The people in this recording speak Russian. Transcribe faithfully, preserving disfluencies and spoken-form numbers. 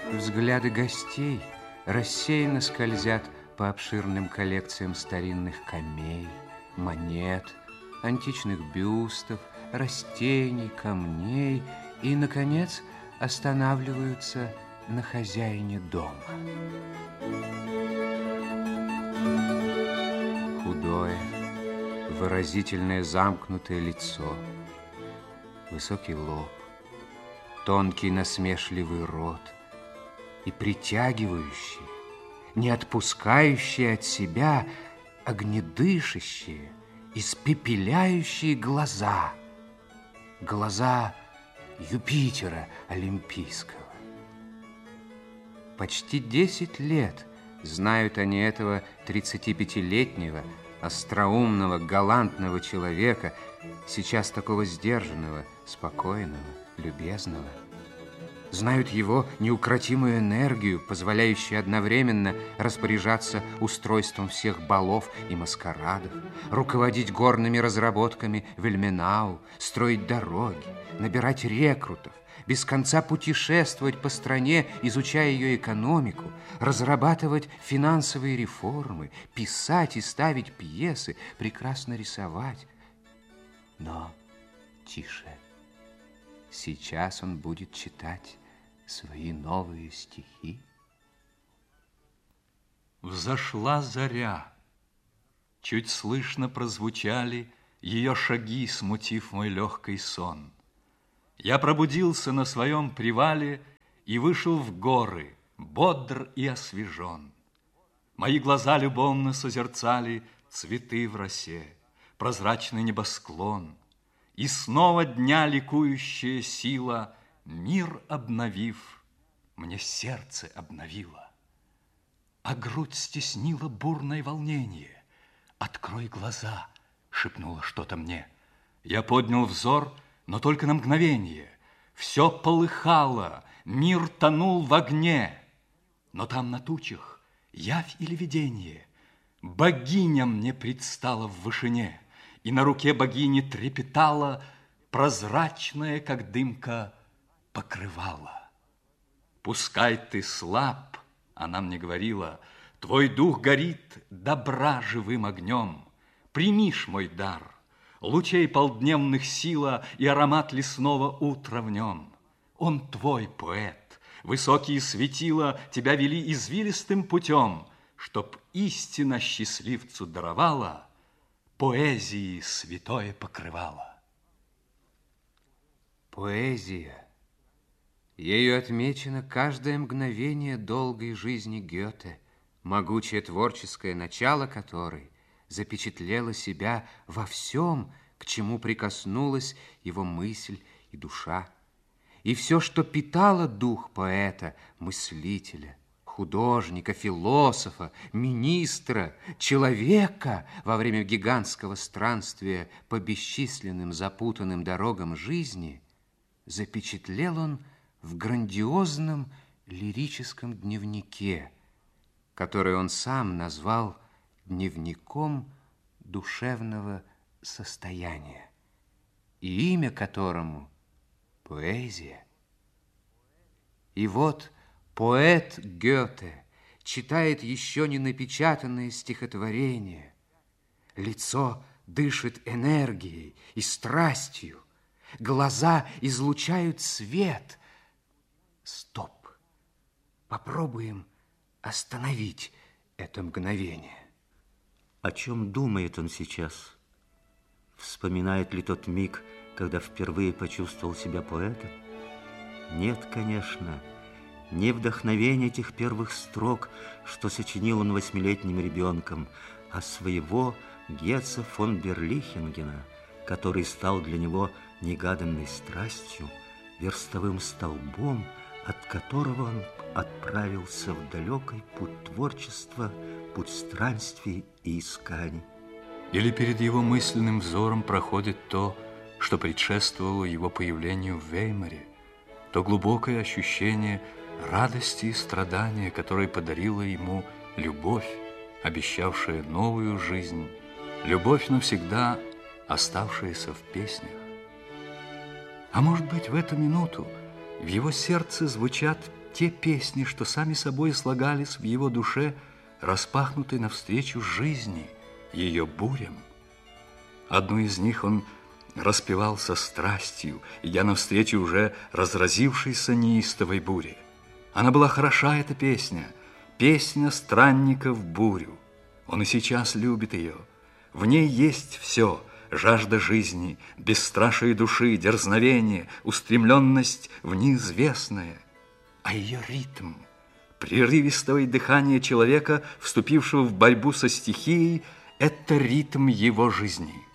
Взгляды гостей рассеянно скользят по обширным коллекциям старинных камей, монет, античных бюстов, растений, камней и, наконец, останавливаются на хозяине дома. Худое, выразительное замкнутое лицо, высокий лоб, тонкий насмешливый рот и притягивающие, не отпускающие от себя огнедышащие, испепеляющие глаза, глаза Юпитера Олимпийского. Почти десять лет знают они этого тридцатипятилетнего, остроумного, галантного человека, сейчас такого сдержанного, спокойного, любезного. Знают его неукротимую энергию, позволяющую одновременно распоряжаться устройством всех балов и маскарадов, руководить горными разработками в Эльменау, строить дороги, набирать рекрутов, без конца путешествовать по стране, изучая ее экономику, разрабатывать финансовые реформы, писать и ставить пьесы, прекрасно рисовать. Но тише. Сейчас он будет читать свои новые стихи. Взошла заря. Чуть слышно прозвучали ее шаги, смутив мой легкий сон. Я пробудился на своем привале и вышел в горы, бодр и освежен. Мои глаза любовно созерцали цветы в росе, прозрачный небосклон. И снова дня ликующая сила, мир обновив, мне сердце обновила. А грудь стеснила бурное волнение. «Открой глаза!» — шепнуло что-то мне. Я поднял взор, но только на мгновение. Все полыхало, мир тонул в огне. Но там на тучах явь или видение. Богиня мне предстала в вышине, и на руке богини трепетала прозрачная, как дымка, покрывало. «Пускай ты слаб, — она мне говорила, — твой дух горит добра живым огнем. Примишь мой дар, лучей полдневных сила и аромат лесного утра в нем. Он твой поэт, высокие светила тебя вели извилистым путем, чтоб истина счастливцу даровала поэзии святое покрывало». Поэзия. Ею отмечено каждое мгновение долгой жизни Гёте, могучее творческое начало которой запечатлело себя во всем, к чему прикоснулась его мысль и душа. И все, что питало дух поэта, мыслителя, художника, философа, министра, человека во время гигантского странствия по бесчисленным запутанным дорогам жизни, запечатлел он в грандиозном лирическом дневнике, который он сам назвал дневником душевного состояния, и имя которому – поэзия. И вот поэт Гёте читает еще не напечатанное стихотворение. Лицо дышит энергией и страстью, глаза излучают свет. Стоп! Попробуем остановить это мгновение. О чем думает он сейчас? Вспоминает ли тот миг, когда впервые почувствовал себя поэтом? Нет, конечно, не вдохновение этих первых строк, что сочинил он восьмилетним ребенком, а своего Гетца фон Берлихингена, который стал для него негаданной страстью, верстовым столбом, от которого он отправился в далекий путь творчества, путь странствий и исканий. Или перед его мысленным взором проходит то, что предшествовало его появлению в Веймаре, то глубокое ощущение радости и страдания, которое подарила ему любовь, обещавшая новую жизнь, любовь навсегда оставшаяся в песнях. А может быть, в эту минуту в его сердце звучат те песни, что сами собой слагались в его душе, распахнутой навстречу жизни, ее бурям. Одну из них он распевал со страстью, идя навстречу уже разразившейся неистовой буре. Она была хороша, эта песня, песня странника в бурю. Он и сейчас любит ее. В ней есть все: жажда жизни, бесстрашие души, дерзновение, устремленность в неизвестное. А ее ритм, прерывистое дыхание человека, вступившего в борьбу со стихией, это ритм его жизни.